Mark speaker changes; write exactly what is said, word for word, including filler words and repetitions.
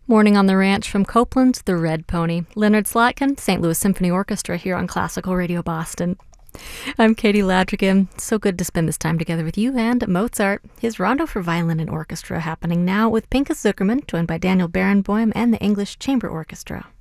Speaker 1: Morning on the Ranch from Copeland's The Red Pony. Leonard Slatkin, Saint Louis Symphony Orchestra here on Classical Radio Boston. I'm Katie Ladrigan. So good to spend this time together with you and Mozart. His Rondo for Violin and Orchestra happening now with Pinchas Zukerman, joined by Daniel Barenboim and the English Chamber Orchestra.